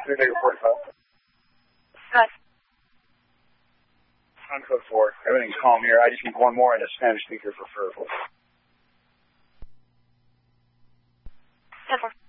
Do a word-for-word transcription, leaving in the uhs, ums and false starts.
Three Big forty-five. Good. On code four. Everything's calm here. I just need one more in a Spanish speaker for Fur. Ten four.